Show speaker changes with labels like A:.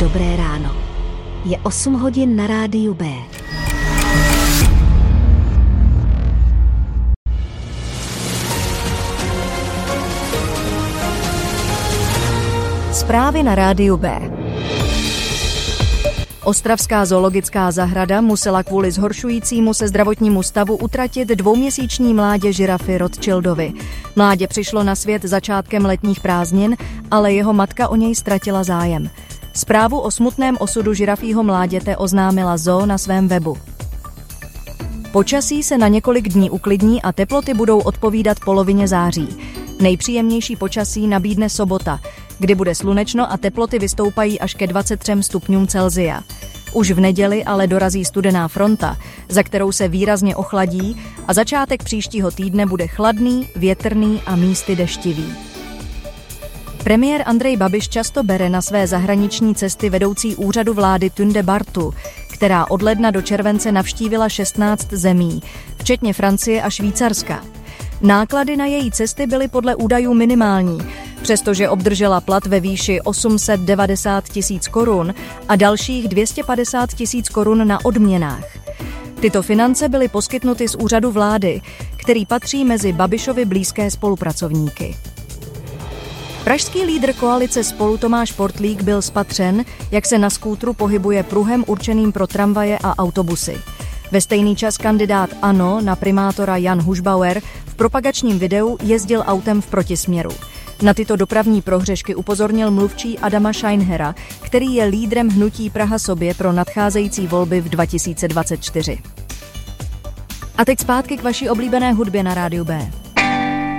A: Dobré ráno. Je 8 hodin na rádiu B.
B: Zprávy na rádiu B. Ostravská zoologická zahrada musela kvůli zhoršujícímu se zdravotnímu stavu utratit 2měsíční mládě žirafy Rothschildovi. Mládě přišlo na svět začátkem letních prázdnin, ale jeho matka o něj ztratila zájem. Zprávu o smutném osudu žirafího mláděte oznámila zoo na svém webu. Počasí se na několik dní uklidní a teploty budou odpovídat polovině září. Nejpříjemnější počasí nabídne sobota, kdy bude slunečno a teploty vystoupají až ke 23 stupňům Celsia. Už v neděli ale dorazí studená fronta, za kterou se výrazně ochladí a začátek příštího týdne bude chladný, větrný a místy deštivý. Premiér Andrej Babiš často bere na své zahraniční cesty vedoucí úřadu vlády Tunde Bartu, která od ledna do července navštívila 16 zemí, včetně Francie a Švýcarska. Náklady na její cesty byly podle údajů minimální, přestože obdržela plat ve výši 890 000 korun a dalších 250 000 korun na odměnách. Tyto finance byly poskytnuty z úřadu vlády, který patří mezi Babišovi blízké spolupracovníky. Pražský lídr koalice Spolu Tomáš Portlík byl spatřen, jak se na skútru pohybuje pruhem určeným pro tramvaje a autobusy. Ve stejný čas kandidát ANO na primátora Jan Hušbauer v propagačním videu jezdil autem v protisměru. Na tyto dopravní prohřešky upozornil mluvčí Adama Scheinhera, který je lídrem hnutí Praha sobě pro nadcházející volby v 2024. A teď zpátky k vaší oblíbené hudbě na rádiu B.